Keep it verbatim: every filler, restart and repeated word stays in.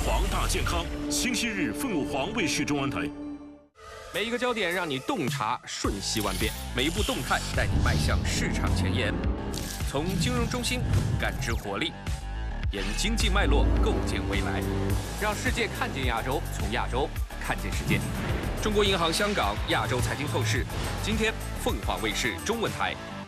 凰大健康，星期日凤凰卫视中文台。 每一个焦点让你洞察瞬息万变，每一步动态带你迈向市场前沿。从金融中心感知活力，沿经济脉络构建未来，让世界看见亚洲，从亚洲看见世界。中国银行香港亚洲财经透视，今天凤凰卫视中文台